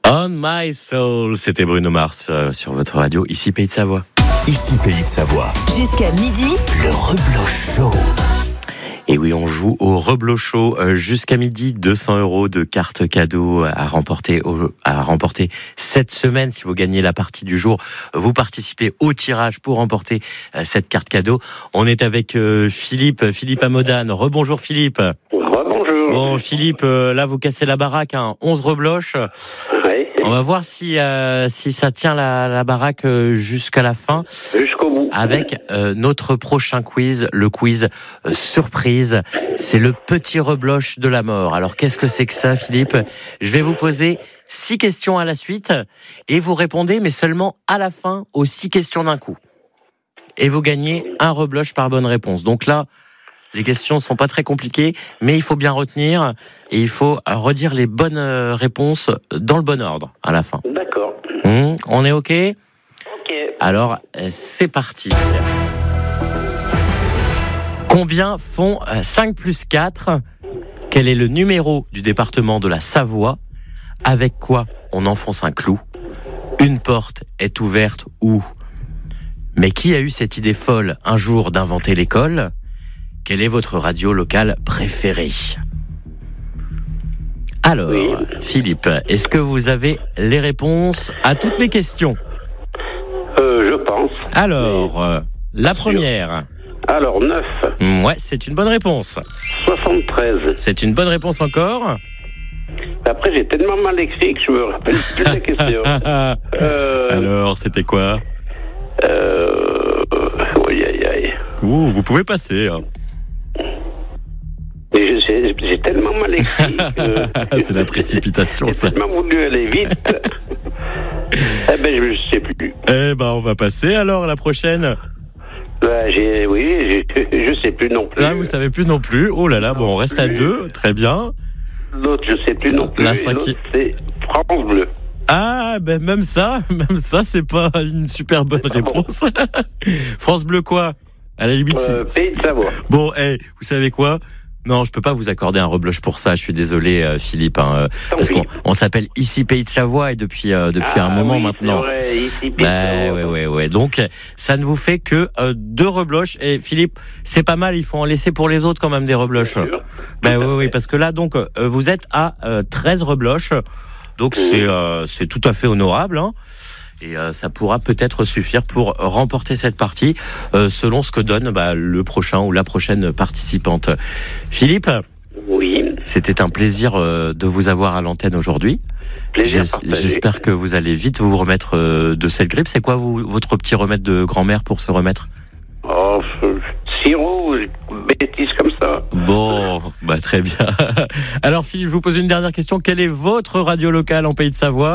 On My Soul, c'était Bruno Mars sur votre radio, ici Pays de Savoie. Ici Pays de Savoie. Jusqu'à midi, le Rebloch Show. Et oui, on joue au Rebloch Show jusqu'à midi, 200 € de cartes cadeaux à remporter cette semaine. Si vous gagnez la partie du jour, vous participez au tirage pour remporter cette carte cadeau. On est avec Philippe à Modane. Rebonjour Philippe. Rebonjour. Bon Philippe, là vous cassez la baraque, 11 rebloches. Oui. On va voir si ça tient la baraque jusqu'à la fin. Jusqu'au bout. Avec notre prochain quiz, le quiz surprise. C'est le petit rebloche de la mort. Alors qu'est-ce que c'est que ça, Philippe ? Je vais vous poser 6 questions à la suite et vous répondez, mais seulement à la fin aux 6 questions d'un coup. Et vous gagnez un rebloche par bonne réponse. Donc là, les questions sont pas très compliquées, mais il faut bien retenir et il faut redire les bonnes réponses dans le bon ordre à la fin. D'accord. On est OK ? Ok. Alors, c'est parti. Combien font 5 plus 4 ? Quel est le numéro du département de la Savoie ? Avec quoi on enfonce un clou ? Une porte est ouverte où ? Mais qui a eu cette idée folle un jour d'inventer l'école ? Quelle est votre radio locale préférée ? Alors, Oui. Philippe, est-ce que vous avez les réponses à toutes mes questions ? Je pense. Alors, la première. Alors, 9. Ouais, c'est une bonne réponse. 73. C'est une bonne réponse encore. Après, j'ai tellement mal écrit que je me rappelle plus la question. Alors, c'était quoi ? Oui, aïe. Ouh, vous pouvez passer. Hein. Et j'ai tellement mal écrit que... C'est la précipitation, ça. J'ai tellement voulu aller vite. Eh ben, je sais plus. Eh ben, on va passer alors à la prochaine. Je sais plus non plus. Là, vous savez plus non plus. Oh là là, bon, on reste à 2. Très bien. L'autre, je sais plus non plus. La Et cinquième. l'autre, c'est France Bleu. Ah, ben même ça, c'est pas une super bonne réponse. France Bleu quoi ? À la limite. Pays de Savoie. Bon, vous savez quoi ? Non, je peux pas vous accorder un rebloche pour ça. Je suis désolé, Philippe, parce qu'on s'appelle ici Pays de Savoie et depuis un moment maintenant. C'est vrai, ici, Pays de Savoie. Ouais. Donc, ça ne vous fait que 2 rebloches. Et Philippe, c'est pas mal. Il faut en laisser pour les autres quand même des rebloches. Oui, parce que là, donc, vous êtes à 13 rebloches. Donc, c'est tout à fait honorable. Hein. Et ça pourra peut-être suffire pour remporter cette partie selon ce que donne le prochain ou la prochaine participante. Philippe ? Oui. C'était un plaisir de vous avoir à l'antenne aujourd'hui. Plaisir partagé. J'espère que vous allez vite vous remettre de cette grippe. C'est quoi votre petit remède de grand-mère pour se remettre ? Oh, sirop, bêtises comme ça. Bon, très bien. Alors Philippe, je vous pose une dernière question. Quelle est votre radio locale en Pays de Savoie ?